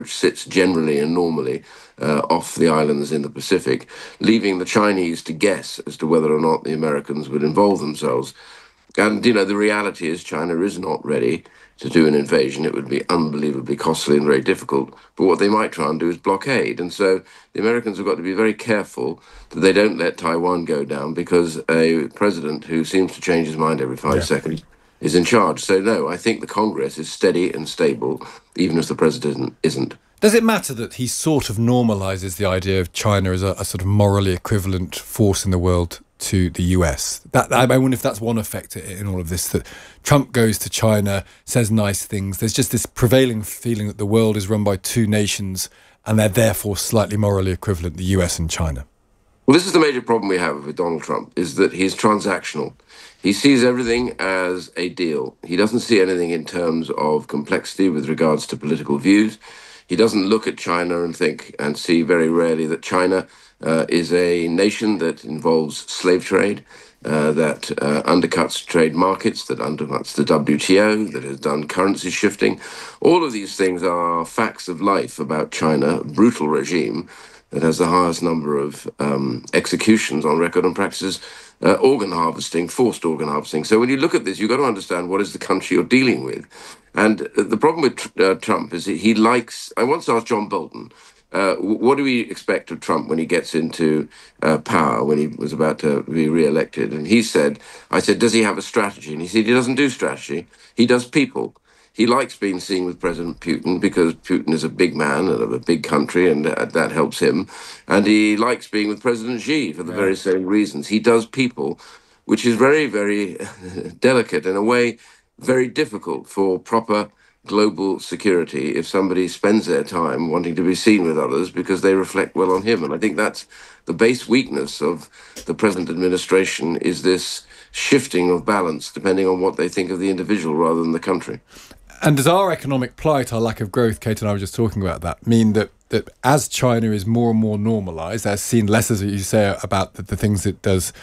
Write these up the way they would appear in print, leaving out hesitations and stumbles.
sits generally and normally off the islands in the Pacific, leaving the Chinese to guess as to whether or not the Americans would involve themselves. And, the reality is China is not ready to do an invasion. It would be unbelievably costly and very difficult. But what they might try and do is blockade. And so the Americans have got to be very careful that they don't let Taiwan go down, because a president who seems to change his mind every 5 seconds is in charge. So, no, I think the Congress is steady and stable, even if the president isn't. Does it matter that he sort of normalises the idea of China as a sort of morally equivalent force in the world to the US? I wonder if that's one effect in all of this, that Trump goes to China, says nice things. There's just this prevailing feeling that the world is run by two nations and they're therefore slightly morally equivalent, the US and China. Well, this is the major problem we have with Donald Trump, is that he's transactional. He sees everything as a deal. He doesn't see anything in terms of complexity with regards to political views. He doesn't look at China and think and see very rarely that China is a nation that involves slave trade, that undercuts trade markets, that undercuts the WTO, that has done currency shifting. All of these things are facts of life about China, a brutal regime that has the highest number of executions on record and practices organ harvesting, forced organ harvesting. So when you look at this, you've got to understand what is the country you're dealing with. And the problem with Trump is he likes... I once asked John Bolton, what do we expect of Trump when he gets into power, when he was about to be re-elected? And he said, I said, does he have a strategy? And he said, he doesn't do strategy. He does people. He likes being seen with President Putin because Putin is a big man of a big country, and that helps him. And he likes being with President Xi for the very same reasons. He does people, which is very, very delicate, in a way very difficult for proper global security, if somebody spends their time wanting to be seen with others because they reflect well on him. And I think that's the base weakness of the present administration, is this shifting of balance depending on what they think of the individual rather than the country. And does our economic plight, our lack of growth, Kate and I were just talking about that, mean that as China is more and more normalised, as seen less, as you say, about the things it does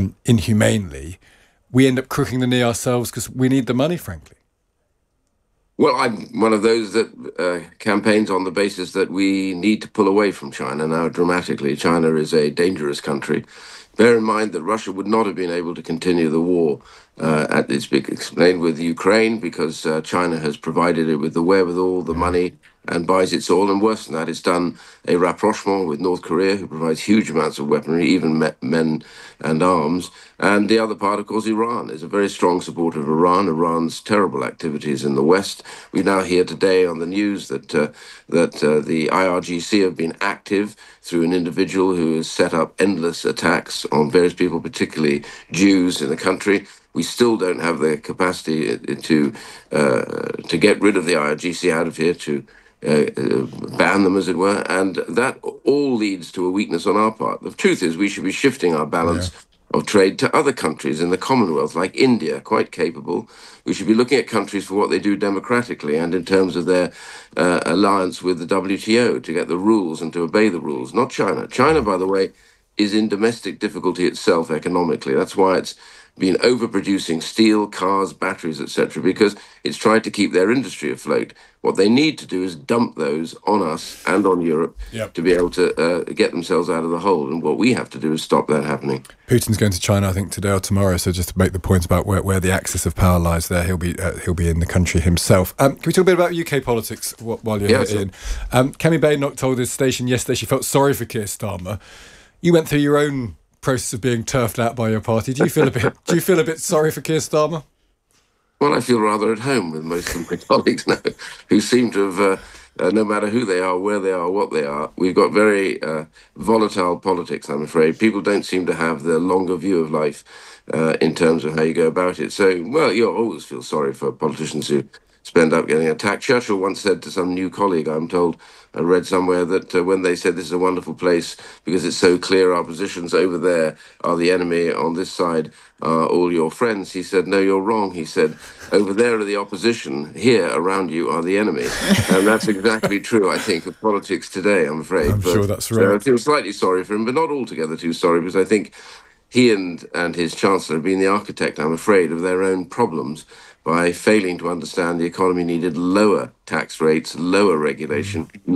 inhumanely, we end up crooking the knee ourselves because we need the money, frankly? Well, I'm one of those that campaigns on the basis that we need to pull away from China now dramatically. China is a dangerous country. Bear in mind that Russia would not have been able to continue the war at its big explained with Ukraine, because China has provided it with the wherewithal, the money, and buys its oil. And worse than that, it's done a rapprochement with North Korea, who provides huge amounts of weaponry, even men and arms. And the other part, of course, Iran is a very strong supporter of Iran's terrible activities in the West. We now hear today on the news that the IRGC have been active through an individual who has set up endless attacks on various people, particularly Jews in the country. We still don't have the capacity to get rid of the IRGC out of here, to ban them, as it were, and that all leads to a weakness on our part. The truth is we should be shifting our balance of trade to other countries in the Commonwealth, like India, quite capable. We should be looking at countries for what they do democratically and in terms of their alliance with the WTO to get the rules and to obey the rules, not China. China, by the way, is in domestic difficulty itself economically. That's why it's been overproducing steel, cars, batteries, etc., because it's tried to keep their industry afloat. What they need to do is dump those on us and on Europe to be able to get themselves out of the hole. And what we have to do is stop that happening. Putin's going to China, I think, today or tomorrow. So just to make the point about where the axis of power lies there, he'll be in the country himself. Can we talk a bit about UK politics while you're here, Ian? Kemi Badenoch told his station yesterday she felt sorry for Keir Starmer. You went through your own process of being turfed out by your party. Do you feel a bit sorry for Keir Starmer? Well, I feel rather at home with most of my colleagues now, who seem to have, no matter who they are, where they are, what they are, we've got very volatile politics, I'm afraid. People don't seem to have the longer view of life in terms of how you go about it. So, well, you always feel sorry for politicians who spend up getting attacked. Churchill once said to some new colleague, I'm told, I read somewhere, that when they said this is a wonderful place because it's so clear our positions over there are the enemy, on this side are all your friends, he said, no, you're wrong. He said, over there are the opposition, here around you are the enemy. And that's exactly true, I think, of politics today, I'm afraid. I'm sure that's right. So I feel slightly sorry for him, but not altogether too sorry, because I think he and his Chancellor have been the architect, I'm afraid, of their own problems by failing to understand the economy needed lower tax rates, lower regulation,